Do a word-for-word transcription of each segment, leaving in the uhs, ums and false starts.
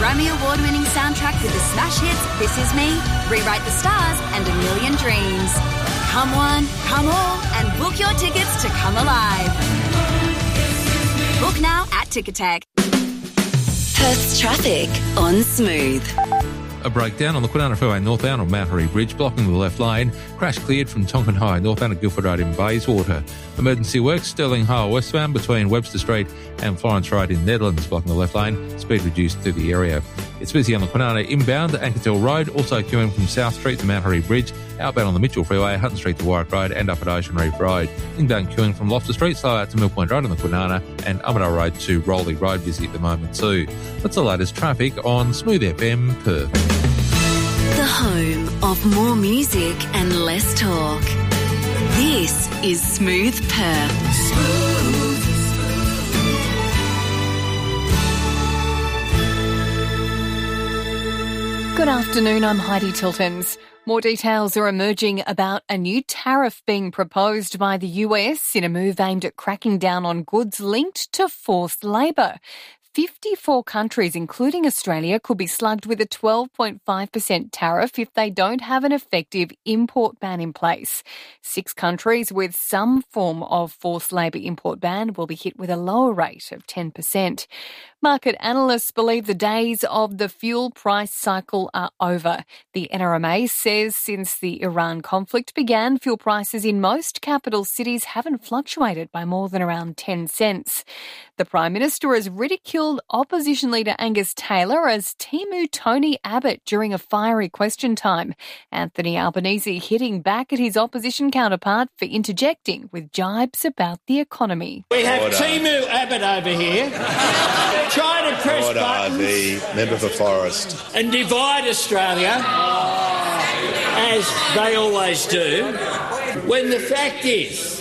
Grammy Award-winning soundtrack with the smash hits This Is Me, Rewrite the Stars and A Million Dreams. Come one, come all, and book your tickets to Come Alive. Book now at Ticketek. Perth's traffic on Smooth. A breakdown on the Kwinana Freeway northbound on Mount Harry Bridge, blocking the left lane. Crash cleared from Tonkin High northbound at Guildford Road in Bayswater. Emergency works, Stirling High westbound between Webster Street and Florence Road in Netherlands, blocking the left lane. Speed reduced through the area. It's busy on the Kwinana inbound at Anketel Road, also queuing from South Street to Mount Harry Bridge, outbound on the Mitchell Freeway, Hutton Street to Warwick Road and up at Ocean Reef Road. Inbound queuing from Loftus Street, slow out to Mill Point Road on the Kwinana and Armadale Road to Rowley Road, busy at the moment too. That's the latest traffic on Smooth F M Perth. The home of more music and less talk. This is Smooth Perth. Smooth. Good afternoon, I'm Heidi Tiltons. More details are emerging about a new tariff being proposed by the U S in a move aimed at cracking down on goods linked to forced labour. fifty-four countries, including Australia, could be slugged with a twelve point five percent tariff if they don't have an effective import ban in place. Six countries with some form of forced labour import ban will be hit with a lower rate of ten percent. Market analysts believe the days of the fuel price cycle are over. The N R M A says since the Iran conflict began, fuel prices in most capital cities haven't fluctuated by more than around ten cents. The Prime Minister has ridiculed opposition leader Angus Taylor as Timu Tony Abbott during a fiery question time. Anthony Albanese hitting back at his opposition counterpart for interjecting with jibes about the economy. We have Order. Timu Abbott over here trying to press Order, buttons the member for Forest. and divide Australia, as they always do, when the fact is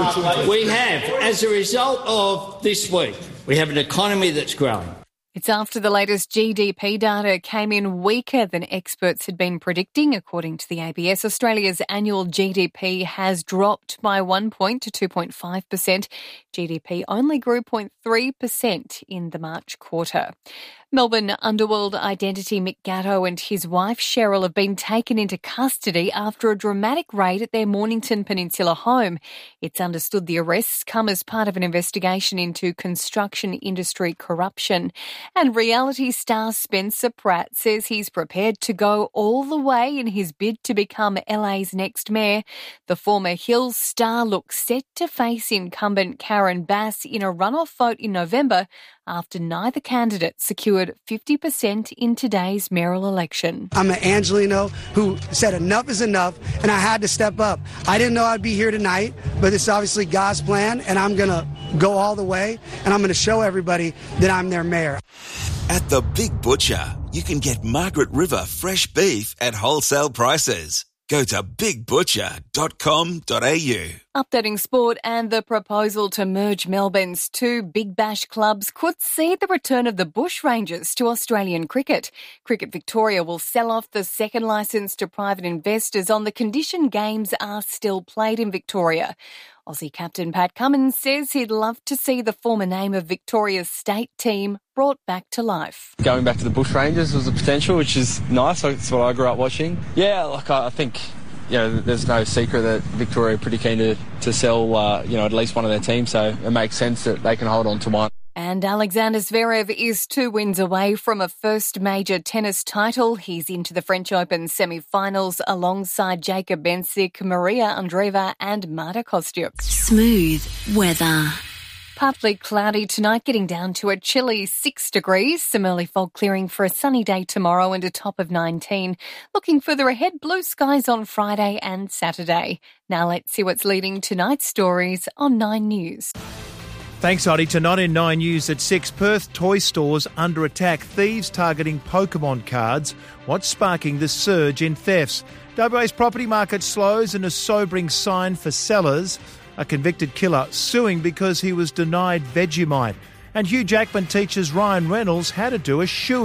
we have, as a result of this week, we have an economy that's growing. It's after the latest G D P data came in weaker than experts had been predicting. According to the A B S, Australia's annual G D P has dropped by one point to two point five percent. G D P only grew zero point three percent in the March quarter. Melbourne underworld identity Mick Gatto and his wife Cheryl have been taken into custody after a dramatic raid at their Mornington Peninsula home. It's understood the arrests come as part of an investigation into construction industry corruption. And reality star Spencer Pratt says he's prepared to go all the way in his bid to become L A's next mayor. The former Hills star looks set to face incumbent Karen Bass in a runoff vote in November after neither candidate secured fifty percent in today's mayoral election. I'm an Angelino who said enough is enough, and I had to step up. I didn't know I'd be here tonight, but it's obviously God's plan, and I'm going to go all the way, and I'm going to show everybody that I'm their mayor. At the Big Butcher, you can get Margaret River fresh beef at wholesale prices. Go to big butcher dot com dot a u. Updating sport, and the proposal to merge Melbourne's two Big Bash clubs could see the return of the Bushrangers to Australian cricket. Cricket Victoria will sell off the second licence to private investors on the condition games are still played in Victoria. Aussie captain Pat Cummins says he'd love to see the former name of Victoria's state team brought back to life. Going back to the Bushrangers was a potential, which is nice. That's what I grew up watching. Yeah, like I think, you know, there's no secret that Victoria are pretty keen to, to sell, uh, you know, at least one of their teams, so it makes sense that they can hold on to one. And Alexander Zverev is two wins away from a first major tennis title. He's into the French Open semi-finals alongside Jacob Bensic, Maria Andreeva and Marta Kostyuk. Smooth weather. Partly cloudy tonight, getting down to a chilly six degrees. Some early fog clearing for a sunny day tomorrow and a top of nineteen. Looking further ahead, blue skies on Friday and Saturday. Now let's see what's leading tonight's stories on Nine News. Thanks, Heidi. Tonight in Nine News at six, Perth toy stores under attack. Thieves targeting Pokemon cards. What's sparking the surge in thefts? W A's property market slows and a sobering sign for sellers. A convicted killer suing because he was denied Vegemite. And Hugh Jackman teaches Ryan Reynolds how to do a shoey.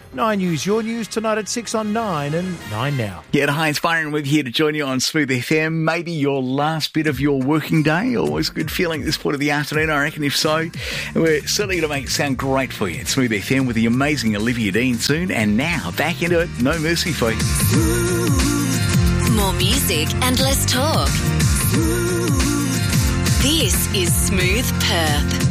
nine News, your news tonight at six on nine and nine Now. Yeah, hi, it's Byron with here to join you on Smooth F M. Maybe your last bit of your working day. Always a good feeling at this point of the afternoon, I reckon. If so, we're certainly going to make it sound great for you. It's Smooth F M with the amazing Olivia Dean soon. And now, back into it. No mercy for you. More music and less talk. This is Smooth Perth.